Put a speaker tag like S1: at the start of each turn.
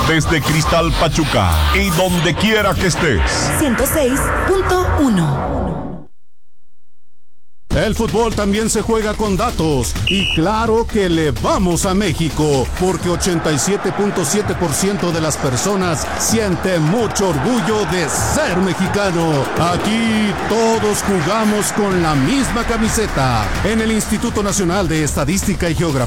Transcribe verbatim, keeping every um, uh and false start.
S1: desde Cristal Pachuca y donde quiera que estés.
S2: ciento seis punto uno.
S3: El fútbol también se juega con datos y claro que le vamos a México porque ochenta y siete punto siete por ciento de las personas siente mucho orgullo de ser mexicano. Aquí todos jugamos con la misma camiseta. En el Instituto Nacional de Estadística y Geografía